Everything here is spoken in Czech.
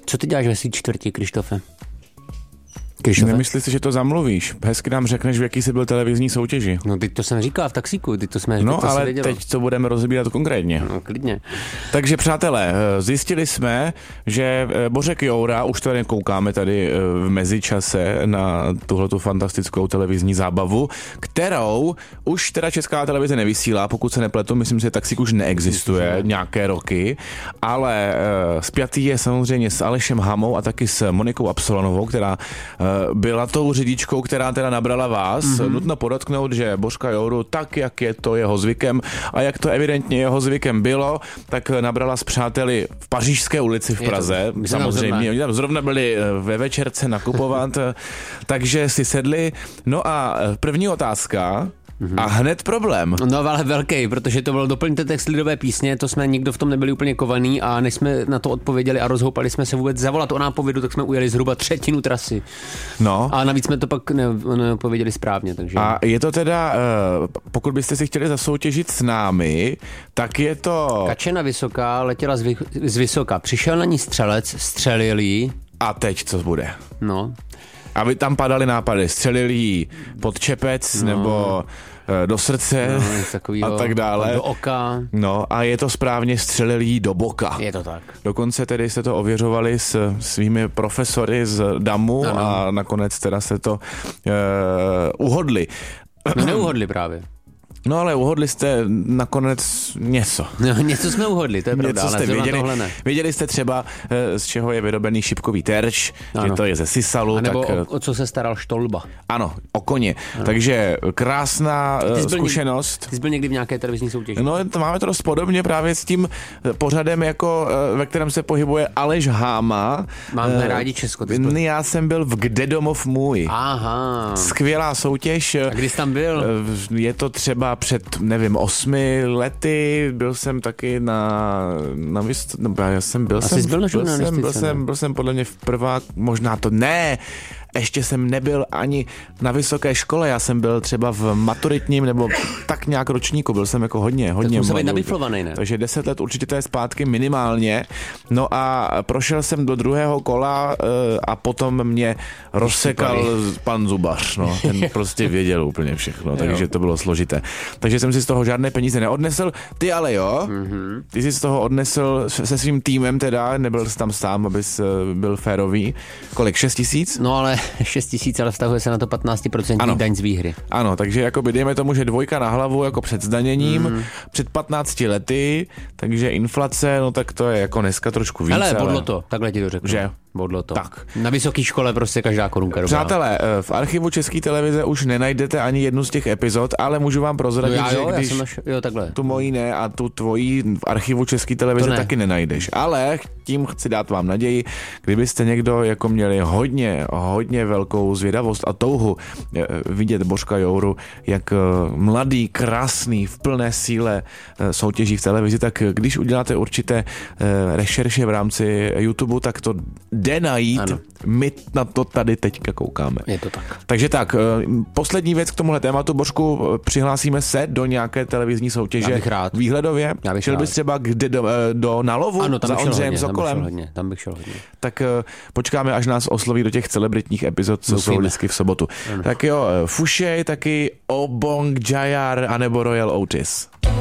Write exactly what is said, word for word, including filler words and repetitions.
Co ty děláš ve svý čtvrti, Krištofe? Nemyslíš si, že to zamluvíš? Hezky nám řekneš, v jaký jsi byl televizní soutěži. No teď to jsem říkal v taxíku, teď to jsme No to ale teď to budeme rozebírat konkrétně. No klidně. Takže přátelé, zjistili jsme, že Bořek Joura, už tady koukáme tady v mezičase na tuhletu fantastickou televizní zábavu, kterou už teda Česká televize nevysílá, pokud se nepletu, myslím, že taxík už neexistuje myslím, nějaké roky, ale spjatý je samozřejmě s Alešem Hamou a taky s Monikou Absolonovou, která byla tou řidičkou, která teda nabrala vás. Mm-hmm. Nutno podotknout, že Božka Jouru, tak jak je to jeho zvykem a jak to evidentně jeho zvykem bylo, tak nabrala s přáteli v Pařížské ulici v Praze. To, samozřejmě. Oni tam zrovna byli ve večerce nakupovat, takže si sedli. No a první otázka. Mm-hmm. A hned problém. No ale velký, protože to bylo doplňte text lidové písně, to jsme nikdo v tom nebyli úplně kovaný a než jsme na to odpověděli a rozhoupali jsme se vůbec zavolat o nápovědu, tak jsme ujeli zhruba třetinu trasy. No. A navíc jsme to pak nepověděli správně. Takže... A je to teda, pokud byste si chtěli zasoutěžit s námi, tak je to... Kačena vysoká letěla z, vy... z vysoka. Přišel na ní střelec, střelil jí. A teď co bude? No. A vy tam padaly nápady, střelili jí pod čepec, no. nebo do srdce no, a tak dále. Do oka. No a je to správně, střelili jí do boka. Je to tak. Dokonce tedy jste to ověřovali s svými profesory z damu ano. a nakonec teda se to uh, uhodli. No neuhodli právě. No ale uhodli jste nakonec něco. No, něco jsme uhodli, to je pravda, něco ale jste věděli, ne. věděli jste třeba, z čeho je vyrobený šipkový terč, ano. že to je ze sisalu. A nebo tak, o, o co se staral Štolba. Ano, o koně. Ano. Takže krásná ty zkušenost. Někdy, ty jsi byl někdy v nějaké televizní soutěži? No to máme to dost podobně právě s tím pořadem, jako, ve kterém se pohybuje Aleš Háma. Máme rádi Česko. Já jsem byl v Kde domov můj. Aha. Skvělá soutěž. A kdy jsi tam byl? Je to třeba před, nevím, osmi lety, byl jsem taky na, na vyst... no, já jsem byl Asi jsem, byl, na byl, jsem, byl, jsem, byl jsem podle mě v prvák, možná to ne, ještě jsem nebyl ani na vysoké škole, já jsem byl třeba v maturitním nebo tak nějak ročníku, byl jsem jako hodně, hodně mladý. Nabiflovaný, ne? Takže deset let určitě to je zpátky minimálně. No a prošel jsem do druhého kola a potom mě rozsekal pan Zubař, no, ten prostě věděl úplně všechno, takže to bylo složité. Takže jsem si z toho žádné peníze neodnesl, ty ale jo, mm-hmm. ty jsi z toho odnesl se svým týmem teda, nebyl jsi tam sám, abys byl férový. Kolik, šest tisíc? No ale šest tisíc, ale vztahuje se na to patnáct procent daň z výhry. Ano, takže jakoby dejme tomu, že dvojka na hlavu jako před zdaněním, mm. před patnácti lety, takže inflace, no tak to je jako dneska trošku víc. Hele, bodlo to, takhle ti to řeknu. Že? Bodlo to. Tak. Na vysoké škole prostě každá korunka dobrá. Přátelé, v archivu České televize už nenajdete ani jednu z těch epizod, ale můžu vám prozradit, no já, jo, že když naš... jo, takhle. tu mojí ne a tu tvojí v archivu České televize ne. taky nenajdeš. Ale tím chci dát vám naději, kdybyste někdo jako měli hodně, hodně velkou zvědavost a touhu vidět Božka Jouru, jak mladý, krásný, v plné síle soutěží v televizi, tak když uděláte určité rešerše v rámci YouTube, tak to jde najít. Ano. My na to tady teďka koukáme. Je to tak. Takže tak, poslední věc k tomuhle tématu, Božku, přihlásíme se do nějaké televizní soutěže. Já bych rád. Výhledově. Já bych šel rád. bys třeba kde do, do Nalovu? Ano, tam za bych šel Ondřejem hodně, Sokolem? Tam bych šel hodně, tam bych šel hodně. Tak počkáme, až nás osloví do těch celebritních epizod, co Doufíme. jsou vždycky v sobotu. Ano. Tak jo, Fušej, taky Obong Jayar, anebo Royal Otis.